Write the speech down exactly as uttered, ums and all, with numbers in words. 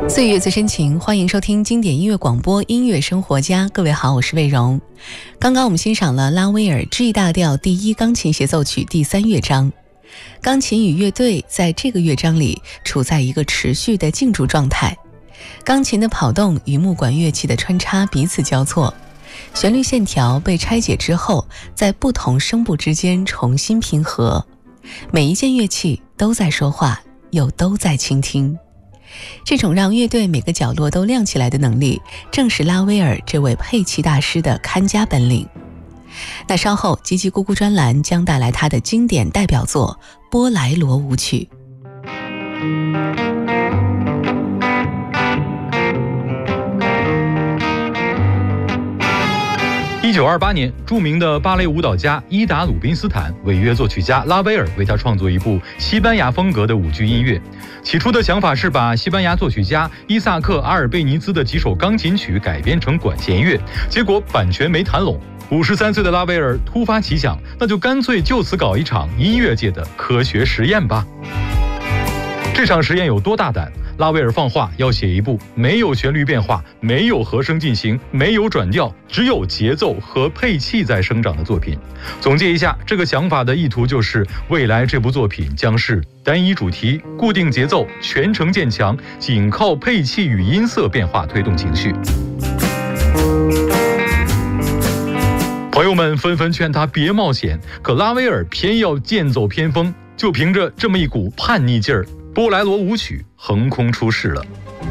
岁月最深情，欢迎收听经典音乐广播音乐生活家。各位好，我是魏荣。刚刚我们欣赏了拉威尔 G 大调第一钢琴协奏曲第三乐章。钢琴与乐队在这个乐章里处在一个持续的静筑状态，钢琴的跑动与木管乐器的穿插彼此交错，旋律线条被拆解之后，在不同声部之间重新拼合，每一件乐器都在说话，又都在倾听。这种让乐队每个角落都亮起来的能力，正是拉威尔这位配器大师的看家本领。那稍后叽叽咕咕专栏将带来他的经典代表作《波莱罗舞曲》。 一九二八年，著名的芭蕾舞蹈家伊达·鲁宾斯坦违约作曲家拉威尔为他创作一部西班牙风格的舞剧音乐。起初的想法是把西班牙作曲家伊萨克·阿尔贝尼兹的几首钢琴曲改编成管弦乐，结果版权没谈拢。五十三岁的拉威尔突发奇想，那就干脆就此搞一场音乐界的科学实验吧。这场实验有多大胆？拉威尔放话要写一部没有旋律变化、没有和声进行、没有转调，只有节奏和配器在生长的作品。总结一下，这个想法的意图就是，未来这部作品将是单一主题、固定节奏、全程渐强，仅靠配器与音色变化推动情绪。朋友们纷纷劝他别冒险，可拉威尔偏要剑走偏锋，就凭着这么一股叛逆劲儿，波莱罗舞曲横空出世了。